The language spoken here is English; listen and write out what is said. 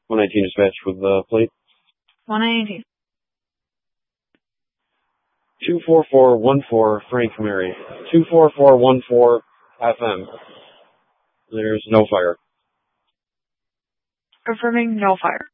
119 dispatch with the plate. 119. 24414 Frank Mary. 24414 FM. There's no fire. Confirming no fire.